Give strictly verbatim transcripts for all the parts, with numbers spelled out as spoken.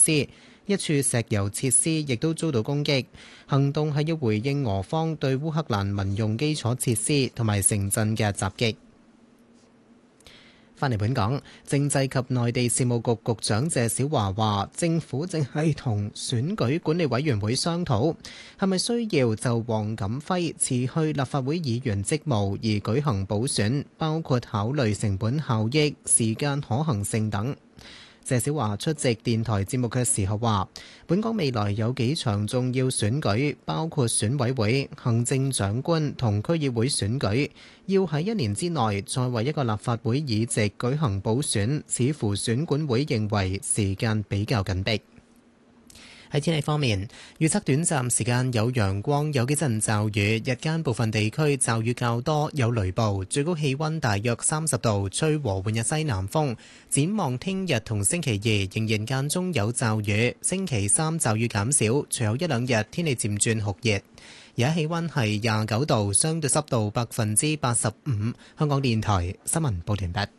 施，一處石油設施亦都遭到攻擊。行動係要回應俄方對烏克蘭民用基礎設施同埋城鎮嘅襲擊。返嚟本港，政制及內地事務局局長謝小華話，政府正係同選舉管理委員會商討，係咪需要就黃錦輝辭去立法會議員職務而舉行補選，包括考慮成本效益、時間可行性等。謝小華出席電台節目嘅時候話，本港未來有幾場重要選舉，包括選委會、行政長官同區議會選舉，要喺一年之內再為一個立法會議席舉行補選，似乎選管會認為時間比較緊迫。喺天氣方面，預測短暫時間有陽光，有幾陣驟雨，日間部分地區驟雨較多，有雷暴，最高氣溫大約三十度，吹和緩日西南風。展望聽日同星期二仍然間中有驟雨，星期三驟雨減少，隨後一兩日天氣漸轉酷熱。而家氣溫係廿九度，相對濕度百分之八十五。香港電台新聞報完畢。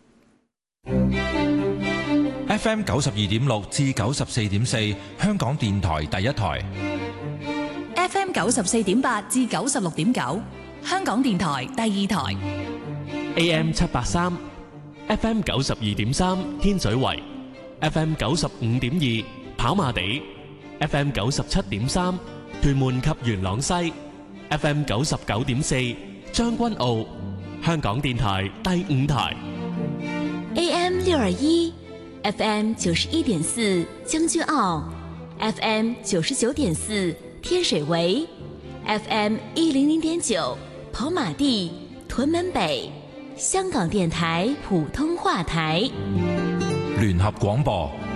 F M 九十二點六至九十四點四，香港電台第一台。 F M 九十四點八至九十六點九，香港電台第二台。 A M 七八三，F M 九十二點三，天水圍；F M 九十五點二，跑馬地；F M 九十七點三，屯門及元朗西；F M 九十九點四，將軍澳。香港電台第五台。 A M 六二一。F M 九十一點四將軍澳 ，F M 九十九點四天水圍 ，F M 一零零點九跑馬地屯門北，香港電台普通話台。 聯合廣播。